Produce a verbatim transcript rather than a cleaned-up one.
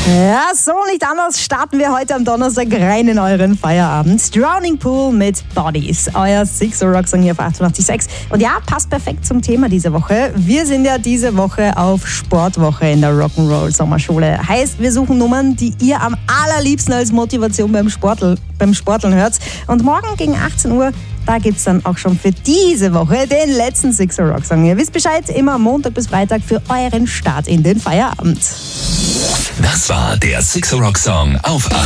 Ja, so nicht anders starten wir heute am Donnerstag rein in euren Feierabend. Drowning Pool mit Bodies, euer Sixer Rock Song hier auf achtundachtzig Komma sechs. Und ja, passt perfekt zum Thema diese Woche. Wir sind ja diese Woche auf Sportwoche in der Rock'n'Roll Sommerschule. Heißt, wir suchen Nummern, die ihr am allerliebsten als Motivation beim Sporteln, beim Sporteln hört. Und morgen gegen achtzehn Uhr, da gibt's dann auch schon für diese Woche den letzten Sixer Rock Song. Ihr wisst Bescheid, immer Montag bis Freitag für euren Start in den Feierabend. Das war der Sixer Rock Song auf